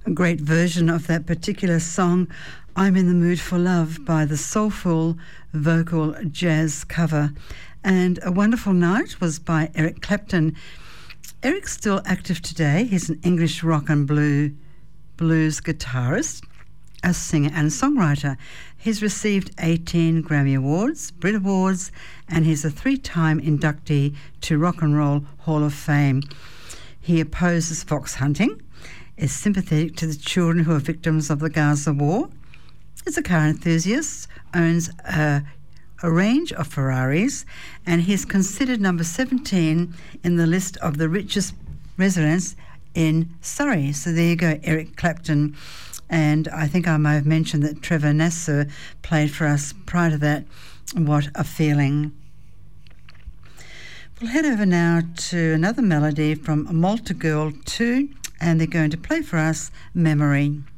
A great version of that particular song, I'm in the Mood for Love, by the soulful vocal jazz cover. And A Wonderful Night was by Eric Clapton. Eric's still active today. He's an English rock and blues guitarist, a singer and songwriter. He's received 18 Grammy Awards, Brit Awards, and he's a 3-time inductee to Rock and Roll Hall of Fame. He opposes fox hunting, is sympathetic to the children who are victims of the Gaza war, is a car enthusiast, owns a range of Ferraris, and he's considered number 17 in the list of the richest residents in Surrey. So there you go, Eric Clapton. And I think I may have mentioned that Trevor Nasser played for us prior to that, What a Feeling. We'll head over now to another melody from Malta Girl 2, and they're going to play for us Memory.